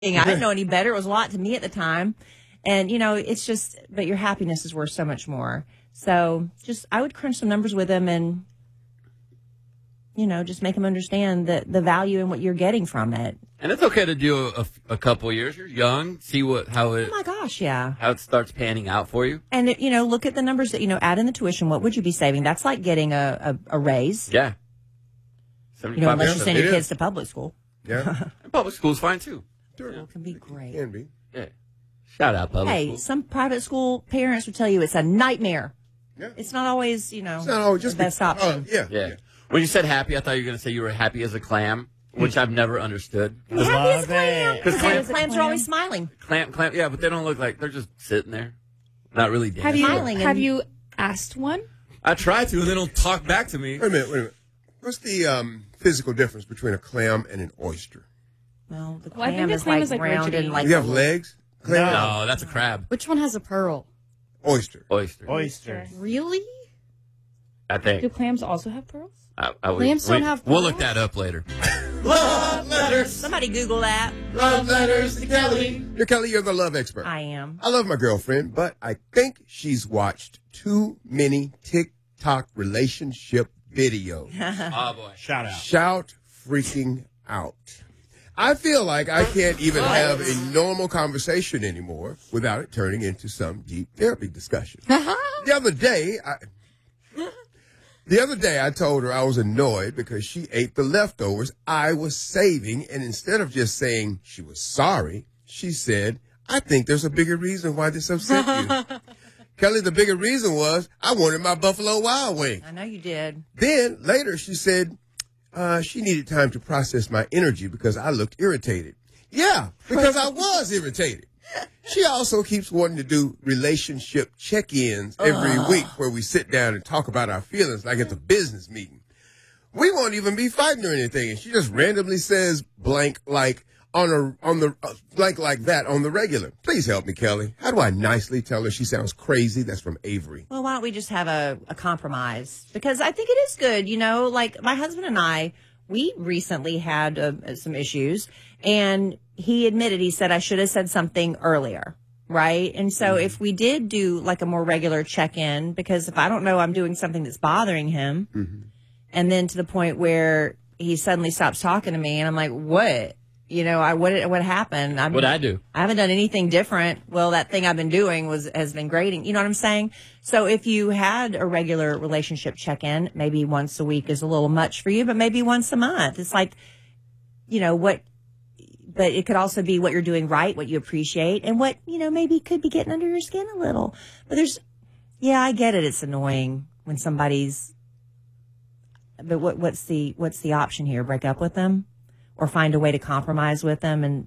I didn't know any better. It was a lot to me at the time. And, it's just, but your happiness is worth so much more. So I would crunch some numbers with them and, just make them understand the value in what you're getting from it. And it's okay to do a couple of years. You're young. See how it. Oh my gosh, yeah. How it starts panning out for you. And look at the numbers that add in the tuition. What would you be saving? That's like getting a raise. Yeah. Unless you send your kids to public school. Yeah. And public school's fine too. Sure. It can be great. Can be. Yeah. Shout out public school. Hey, some private school parents would tell you it's a nightmare. Yeah. It's not always, it's not always just the best option. Yeah. When you said happy, I thought you were going to say you were happy as a clam, which I've never understood. Happy as a clam. Because clams are always smiling. Clam, yeah, but they don't look like, they're just sitting there. Not really dead. Have you asked one? I tried to, and they don't talk back to me. Wait a minute. What's the physical difference between a clam and an oyster? Well, the clam is like round and like. You have legs? No, that's a crab. Which one has a pearl? Oyster. Really? I think. Do clams also have pearls? Clams don't have pearls? We'll look that up later. Love letters. Somebody Google that. Love letters to Kelly. Kelly, you're the love expert. I am. I love my girlfriend, but I think she's watched too many TikTok relationship videos. Oh, boy. Shout freaking out. I feel like I can't even have a normal conversation anymore without it turning into some deep therapy discussion. The other day, I told her I was annoyed because she ate the leftovers I was saving, and instead of just saying she was sorry, she said, I think there's a bigger reason why this upset you. Kelly, the bigger reason was I wanted my Buffalo Wild Wings. I know you did. Then later she said she needed time to process my energy because I looked irritated. Yeah, because I was irritated. She also keeps wanting to do relationship check-ins every week where we sit down and talk about our feelings like it's a business meeting. We won't even be fighting or anything, and she just randomly says blank like blank like that on the regular. Please help me, Kelly. How do I nicely tell her she sounds crazy? That's from Avery. Well, why don't we just have a compromise? Because I think it is good, like my husband and I, we recently had some issues, and he admitted, he said, I should have said something earlier, right? And so if we did do like a more regular check-in, because if I don't know I'm doing something that's bothering him, and then to the point where he suddenly stops talking to me, and I'm like, what? What happened? What'd I do? I haven't done anything different. Well, that thing I've been doing has been grading. You know what I'm saying? So if you had a regular relationship check-in, maybe once a week is a little much for you, but maybe once a month. It's like, but it could also be what you're doing right, what you appreciate, and what, maybe could be getting under your skin a little. But I get it. It's annoying when somebody's, but what's the option here? Break up with them? Or find a way to compromise with them, and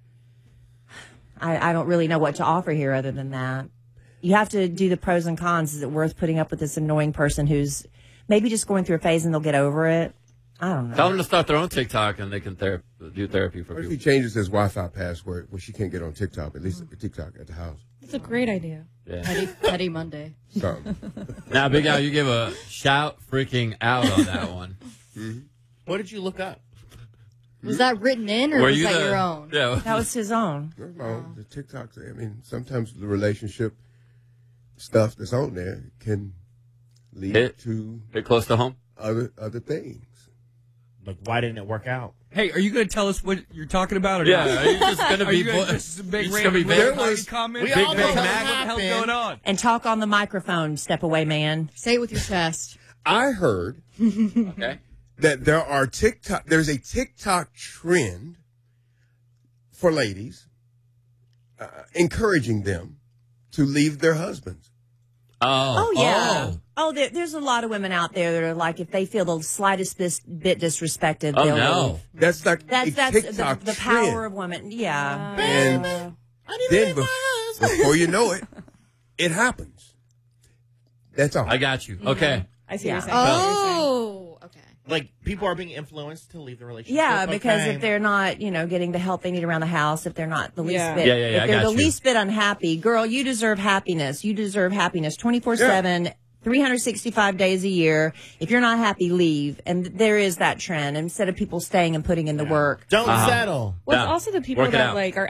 I don't really know what to offer here other than that. You have to do the pros and cons. Is it worth putting up with this annoying person who's maybe just going through a phase and they'll get over it? I don't know. Tell them to start their own TikTok and they can do therapy for people. If he changes his Wi-Fi password where she can't get on TikTok, at least TikTok at the house. That's a great idea. Yeah. Petty Monday. So. Now, Big Al, you give a shout freaking out on that one. What did you look up? Was that written in, or was that your own? Yeah. That was his own. The TikTok, sometimes the relationship stuff that's on there can lead to get close to home. Other things. Like, why didn't it work out? Hey, are you going to tell us what you're talking about? Or Yeah, not? are you just going to be just a big gonna be comment? We all know What the what hell's going on? And talk on the microphone. Step away, man. Say it with your chest. I heard Okay. that there's a TikTok trend for ladies encouraging them to leave their husbands. Oh yeah. There's a lot of women out there that are like, if they feel the slightest bit disrespected, they'll leave. That's like That's TikTok the trend. power of women. Yeah. And then before you know it, it happens. That's all. I got you. Okay. I see what you're saying. Oh, okay. Like, people are being influenced to leave the relationship. yeah, because if they're not, getting the help they need around the house, if they're not the least bit, if they're the least bit unhappy, girl, you deserve happiness. You deserve happiness 24/7, 365 days a year. If you're not happy, leave. And there is that trend instead of people staying and putting in the work. Don't settle. Well, it's Yeah. also the people Work it that out. like are